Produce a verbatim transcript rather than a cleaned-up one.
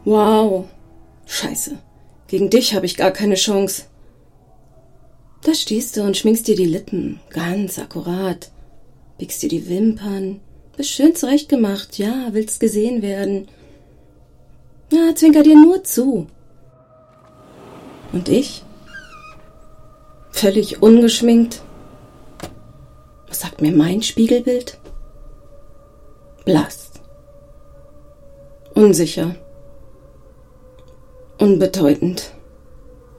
Wow. Scheiße. Gegen dich habe ich gar keine Chance. Da stehst du und schminkst dir die Lippen. Ganz akkurat. Biegst dir die Wimpern. Bist schön zurechtgemacht. Ja, willst gesehen werden. Na, zwinker dir nur zu. Und ich? Völlig ungeschminkt. Was sagt mir mein Spiegelbild? Blass. Unsicher. Unbedeutend.